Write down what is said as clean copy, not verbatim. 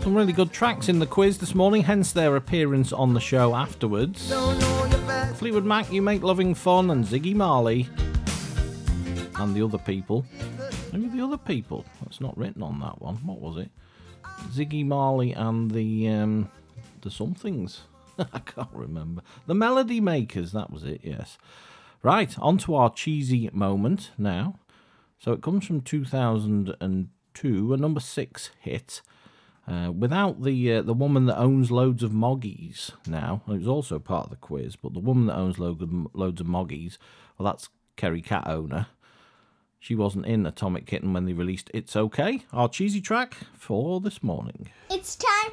Some really good tracks in the quiz this morning, hence their appearance on the show afterwards. Fleetwood Mac, You Make Loving Fun, and Ziggy Marley. And the other people. Who are the other people? That's not written on that one. What was it? Ziggy Marley and the somethings. I can't remember. The Melody Makers, that was it, yes. Right, on to our cheesy moment now. So it comes from 2002, a number 6 hit. Without the woman that owns loads of Moggies now. It was also part of the quiz, but the woman that owns loads of Moggies, well, that's Kerry Cat owner. She wasn't in Atomic Kitten when they released It's Okay, our cheesy track for this morning. It's time